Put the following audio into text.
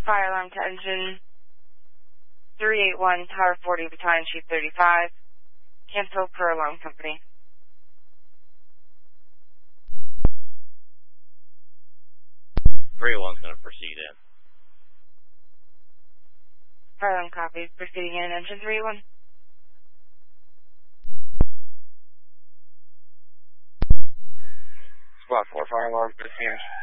Fire alarm to engine 381, Tower 40, Battalion Chief 35. Cancel per alarm company. One's going to proceed in. Fire alarm copies. Proceeding in engine 381. Squad 4, fire alarm, proceeding.